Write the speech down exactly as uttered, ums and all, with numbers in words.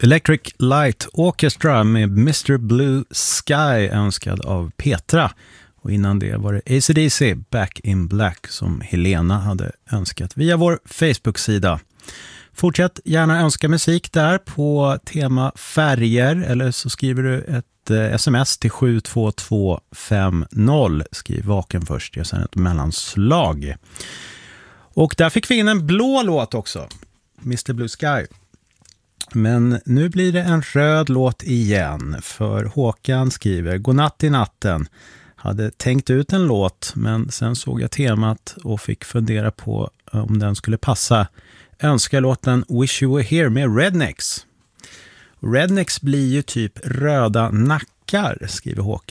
Electric Light Orchestra med mister Blue Sky önskad av Petra. Och innan det var det A C D C Back in Black som Helena hade önskat via vår Facebook-sida. Fortsätt gärna önska musik där på tema färger eller så skriver du ett eh, sms till sju två två fem noll. Skriv vaken först, jag sen ett mellanslag. Och där fick vi in en blå låt också, mister Blue Sky. Men nu blir det en röd låt igen, för Håkan skriver: Godnatt i natten. Hade tänkt ut en låt, men sen såg jag temat och fick fundera på om den skulle passa. Önskar låten Wish You Were Here med Rednecks. Rednecks blir ju typ röda nackar, skriver Håkan.